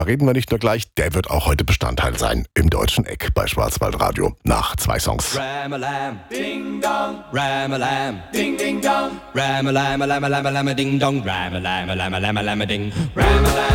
Reden wir nicht nur gleich, der wird auch heute Bestandteil sein im Deutschen Eck bei Schwarzwaldradio. Nach 2 Songs. Ram-a-lam, ding dong, ram-a-lam, ding ding dong, ram-a-lam, lam-a-lam, lam-a-ding dong, ram-a-lam, lam-a-lam, lam-a-ding, ram-a-lam.